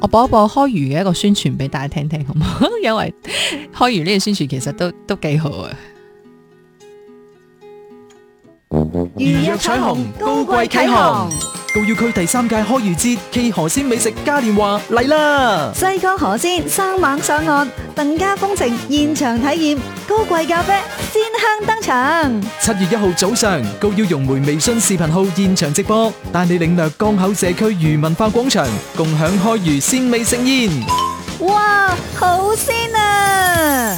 我播一播開魚嘅一個宣傳俾大家聽聽好唔好？因為開魚呢個宣傳其實都幾好啊。 如若彩虹，高貴啟航。高要區第3屆開魚節暨河鮮美食嘉年華嚟啦！ 西江河鮮生猛上岸，鄧家風情現場體驗，高貴咖啡鮮香登場。 7月1號早上，高要融媒微信視頻號現場直播，帶你領略江口社區漁文化廣場，共享開魚鮮美盛宴。 哇，好鮮啊！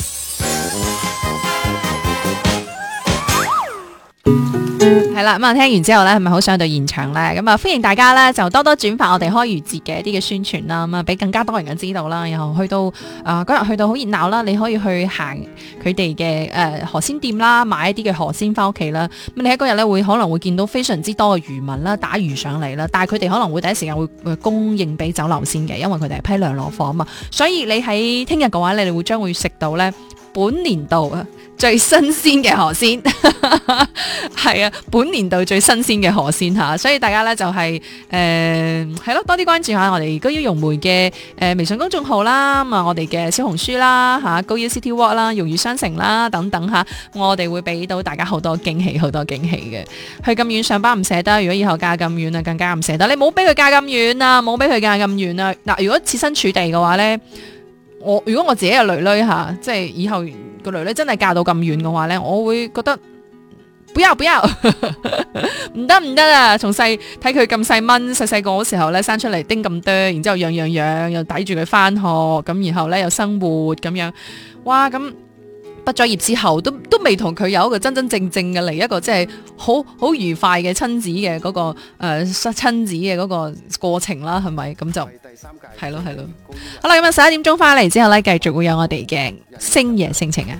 係啦，咁啊聽完之後咧，係咪好想到現場咧？咁啊歡迎大家咧就多多轉發我哋開魚節嘅一啲嘅宣傳啦，咁啊俾更加多人嘅知道啦。然後去到嗰日去到好熱鬧啦，你可以去行佢哋嘅河鮮店啦，買一啲嘅河鮮翻屋企啦。咁你喺嗰日咧可能會見到非常之多嘅漁民啦，打魚上嚟啦，但係佢哋可能會第一時間會供應俾酒樓先嘅，因為佢哋係批量落貨啊嘛。所以你喺聽日嘅話，你哋將會食到咧本年度最新鮮嘅河鮮，係啊，本年度最新鮮嘅河鮮吓，所以大家咧就係係咯，多啲關注下我哋高要融媒嘅微信公眾號啦，咁啊我哋嘅小紅書啦吓，高要 City Walk 啦，融魚商城啦等等吓，我哋會俾到大家好多驚喜，好多驚喜嘅。去咁遠上班唔捨得，如果以後嫁咁遠啊，更加唔捨得。你冇俾佢嫁咁遠啊，冇俾佢嫁咁遠啊。嗱，如果設身處地嘅話咧，如果我自己嘅女女吓，即係以後個女女真係嫁到咁遠嘅話咧，我會覺得不要唔得啊！從細睇佢咁細蚊，細個嗰時候咧生出嚟丁咁多，然之後養又抵住佢翻學，咁然後咧又生活咁樣，哇咁畢咗業之後都未同佢有一個真真正正嘅嚟一個即係好愉快嘅親子嘅嗰個親子嘅嗰個過程啦，係咪？咁就係咯。好啦，咁啊11點鐘翻嚟之後咧，繼續會有我哋嘅星夜性情啊！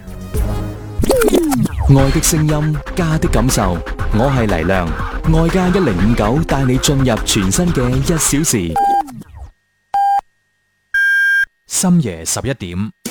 愛的聲音，家的感受，我係黎亮，愛家1059帶你進入全新嘅1小時。深夜11點，